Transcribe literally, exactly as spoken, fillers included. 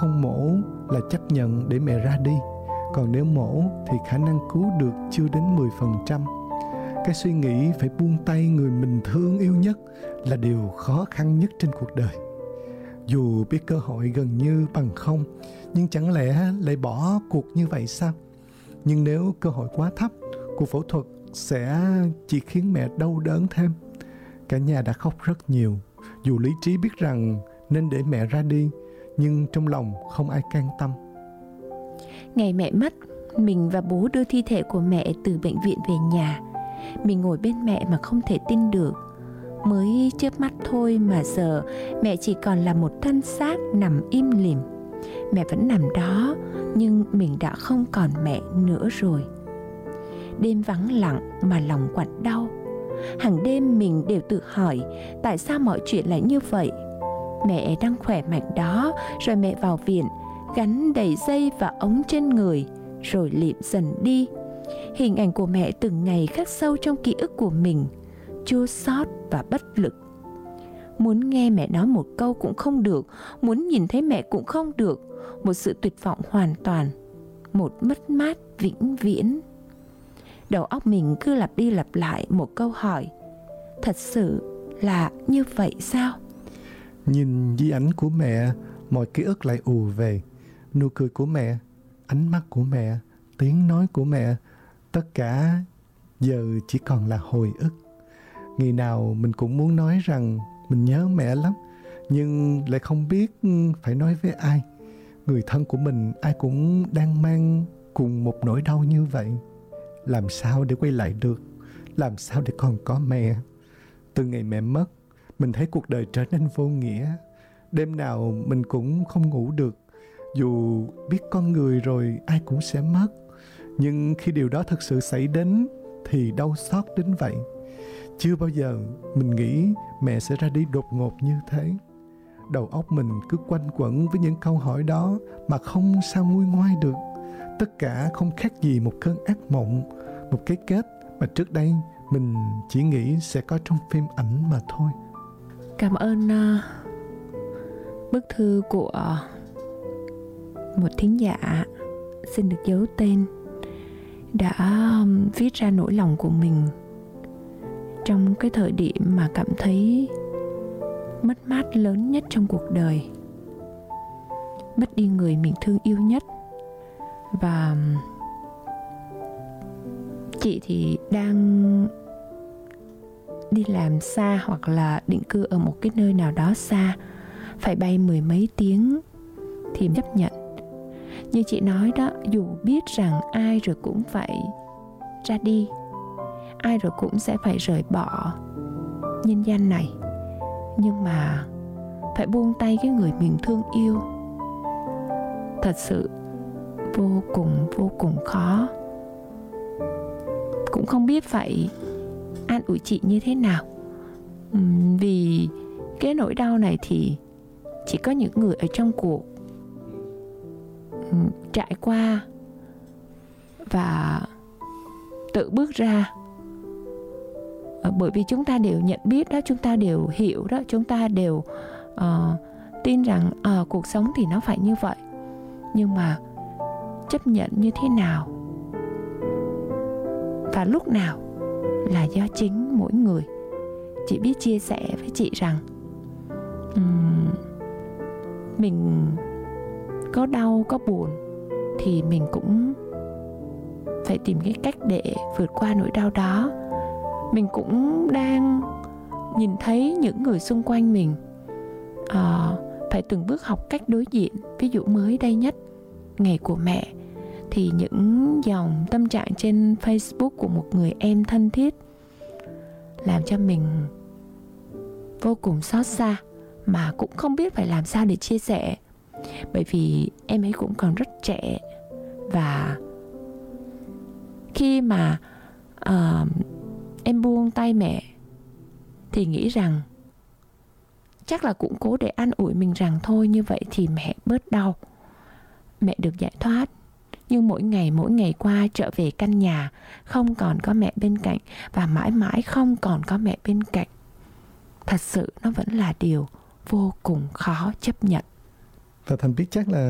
không mổ là chấp nhận để mẹ ra đi, còn nếu mổ thì khả năng cứu được chưa đến mười phần trăm. Cái suy nghĩ phải buông tay người mình thương yêu nhất là điều khó khăn nhất trên cuộc đời. Dù biết cơ hội gần như bằng không, nhưng chẳng lẽ lại bỏ cuộc như vậy sao? Nhưng nếu cơ hội quá thấp, cuộc phẫu thuật sẽ chỉ khiến mẹ đau đớn thêm. Cả nhà đã khóc rất nhiều, dù lý trí biết rằng nên để mẹ ra đi, nhưng trong lòng không ai can tâm. Ngày mẹ mất, mình và bố đưa thi thể của mẹ từ bệnh viện về nhà. Mình ngồi bên mẹ mà không thể tin được. Mới chớp mắt thôi mà giờ mẹ chỉ còn là một thân xác nằm im lìm. Mẹ vẫn nằm đó, nhưng mình đã không còn mẹ nữa rồi. Đêm vắng lặng mà lòng quặn đau. Hàng đêm mình đều tự hỏi tại sao mọi chuyện lại như vậy. Mẹ đang khỏe mạnh đó, rồi mẹ vào viện, gắn đầy dây và ống trên người, rồi lịm dần đi. Hình ảnh của mẹ từng ngày khắc sâu trong ký ức của mình, chua xót và bất lực. Muốn nghe mẹ nói một câu cũng không được, muốn nhìn thấy mẹ cũng không được. Một sự tuyệt vọng hoàn toàn, một mất mát vĩnh viễn. Đầu óc mình cứ lặp đi lặp lại một câu hỏi: thật sự là như vậy sao? Nhìn di ảnh của mẹ, mọi ký ức lại ùa về. Nụ cười của mẹ, ánh mắt của mẹ, tiếng nói của mẹ, tất cả giờ chỉ còn là hồi ức. Ngày nào mình cũng muốn nói rằng mình nhớ mẹ lắm, nhưng lại không biết phải nói với ai. Người thân của mình ai cũng đang mang cùng một nỗi đau như vậy. Làm sao để quay lại được? Làm sao để còn có mẹ? Từ ngày mẹ mất, mình thấy cuộc đời trở nên vô nghĩa. Đêm nào mình cũng không ngủ được. Dù biết con người rồi ai cũng sẽ mất, nhưng khi điều đó thực sự xảy đến thì đau xót đến vậy. Chưa bao giờ mình nghĩ mẹ sẽ ra đi đột ngột như thế. Đầu óc mình cứ quanh quẩn với những câu hỏi đó mà không sao nguôi ngoai được. Tất cả không khác gì một cơn ác mộng, một cái kết mà trước đây mình chỉ nghĩ sẽ có trong phim ảnh mà thôi. Cảm ơn uh, bức thư của một thính giả xin được giấu tên đã um, viết ra nỗi lòng của mình trong cái thời điểm mà cảm thấy mất mát lớn nhất trong cuộc đời. Mất đi người mình thương yêu nhất. Và chị thì đang đi làm xa hoặc là định cư ở một cái nơi nào đó xa, phải bay mười mấy tiếng thì chấp nhận. Như chị nói đó, dù biết rằng ai rồi cũng phải ra đi, ai rồi cũng sẽ phải rời bỏ nhân gian này, nhưng mà phải buông tay cái người mình thương yêu thật sự vô cùng vô cùng khó. Cũng không biết phải an ủi chị như thế nào, uhm, vì cái nỗi đau này thì chỉ có những người ở trong cuộc uhm, trải qua và tự bước ra. Bởi vì chúng ta đều nhận biết đó, chúng ta đều hiểu đó, chúng ta đều uh, tin rằng uh, cuộc sống thì nó phải như vậy. Nhưng mà chấp nhận như thế nào và lúc nào là do chính mỗi người. Chị biết chia sẻ với chị rằng um, mình có đau, có buồn thì mình cũng phải tìm cái cách để vượt qua nỗi đau đó. Mình cũng đang nhìn thấy những người xung quanh mình uh, phải từng bước học cách đối diện. Ví dụ mới đây nhất, ngày của mẹ, thì những dòng tâm trạng trên Facebook của một người em thân thiết làm cho mình vô cùng xót xa, mà cũng không biết phải làm sao để chia sẻ. Bởi vì em ấy cũng còn rất trẻ, và khi mà uh, em buông tay mẹ thì nghĩ rằng chắc là cũng cố để an ủi mình rằng thôi như vậy thì mẹ bớt đau, mẹ được giải thoát. Nhưng mỗi ngày mỗi ngày qua trở về căn nhà, không còn có mẹ bên cạnh, và mãi mãi không còn có mẹ bên cạnh, thật sự nó vẫn là điều vô cùng khó chấp nhận. Và Thành biết chắc là